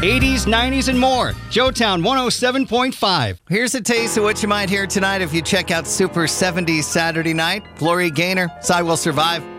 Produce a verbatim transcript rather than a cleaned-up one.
eighties, nineties, and more. Showtown one oh seven point five. Here's a taste of what you might hear tonight if you check out Super seventies Saturday night. Gloria Gaynor, So I Will Survive.